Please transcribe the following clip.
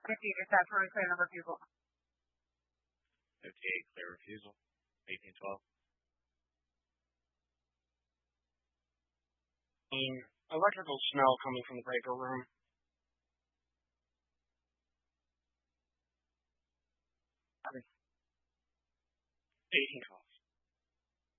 58, statutory clear number refusal. 58, clear refusal. 1812. Electrical smell coming from the breaker room. 1812.